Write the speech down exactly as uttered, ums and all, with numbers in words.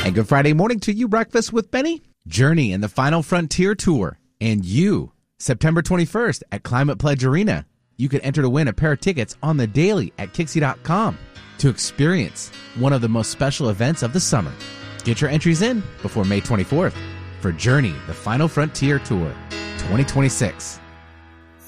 And good Friday morning to you, Breakfast with Benny. Journey in the Final Frontier Tour. And you, September twenty-first at Climate Pledge Arena. You can enter to win a pair of tickets on the daily at Kixie dot com to experience one of the most special events of the summer. Get your entries in before May twenty-fourth for Journey, the Final Frontier Tour twenty twenty-six.